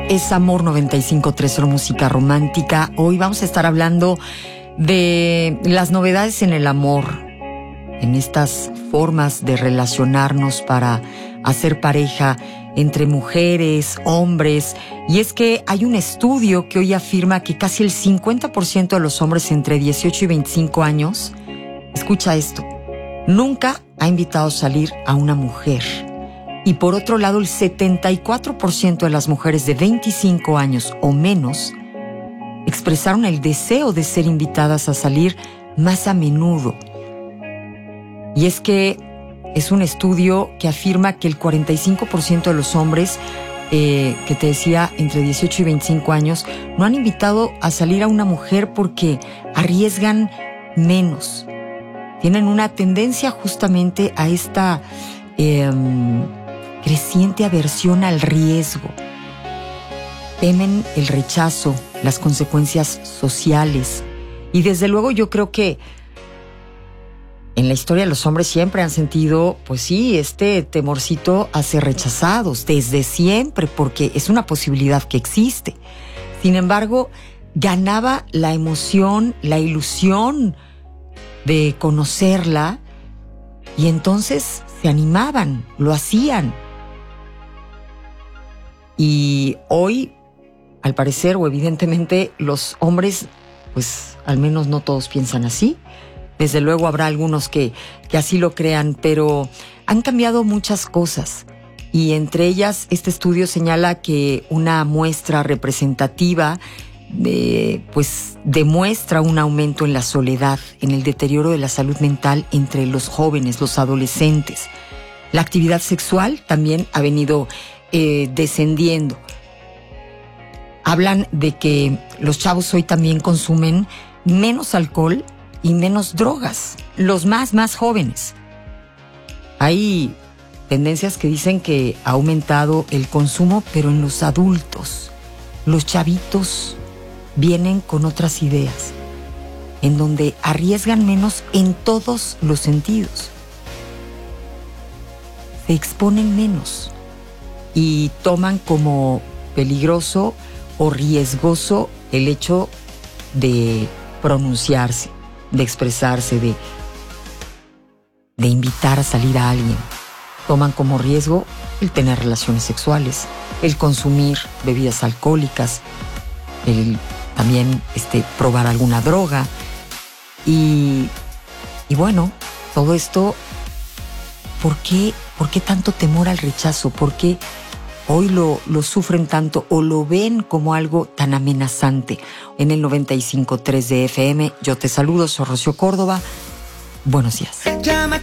es Amor 95.3, música romántica. Hoy vamos a estar hablando de las novedades en el amor, en estas formas de relacionarnos para hacer pareja entre mujeres, hombres. Y es que hay un estudio que hoy afirma que casi el 50% de los hombres entre 18 y 25 años, escucha esto, nunca ha invitado a salir a una mujer. Y por otro lado, el 74% de las mujeres de 25 años o menos expresaron el deseo de ser invitadas a salir más a menudo. Y es que es un estudio que afirma que el 45% de los hombres, que te decía, entre 18 y 25 años, no han invitado a salir a una mujer porque arriesgan menos. Tienen una tendencia justamente a esta creciente aversión al riesgo. Temen el rechazo, las consecuencias sociales. Y desde luego yo creo que en la historia los hombres siempre han sentido, pues sí, este temorcito a ser rechazados, desde siempre, porque es una posibilidad que existe. Sin embargo, ganaba la emoción, la ilusión de conocerla, y entonces se animaban, lo hacían. Y hoy, al parecer o evidentemente, los hombres, pues al menos no todos piensan así. Desde luego habrá algunos que así lo crean, pero han cambiado muchas cosas. Y entre ellas, este estudio señala que una muestra representativa pues demuestra un aumento en la soledad, en el deterioro de la salud mental entre los jóvenes, los adolescentes. La actividad sexual también ha venido descendiendo. Hablan de que los chavos hoy también consumen menos alcohol y menos drogas, los más jóvenes. Hay tendencias que dicen que ha aumentado el consumo, pero en los adultos. Los chavitos vienen con otras ideas, en donde arriesgan menos en todos los sentidos. Se exponen menos y toman como peligroso o riesgoso el hecho de pronunciarse, de expresarse, de invitar a salir a alguien. Toman como riesgo el tener relaciones sexuales, el consumir bebidas alcohólicas, el también probar alguna droga. Y bueno, todo esto, ¿por qué tanto temor al rechazo? ¿Por qué hoy lo sufren tanto o lo ven como algo tan amenazante? En el 95.3 de FM, yo te saludo, soy Rocío Córdoba. Buenos días.